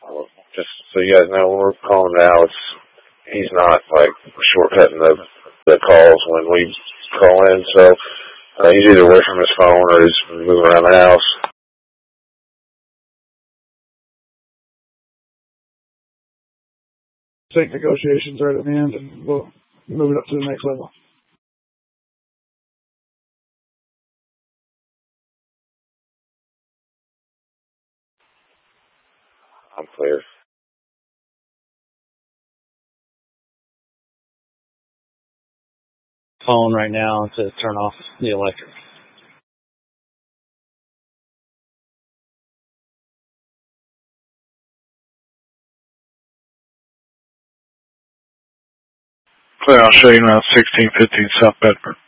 Just so you guys know, when we're calling Alex, he's not like shortcutting the calls when we call in. So he's either away from his phone or he's moving around the house. Think negotiations are at the end, and we'll move it up to the next level. I'm clear. Phone right now to turn off the electric. Clear, I'll show you now. 1615 South Bedford.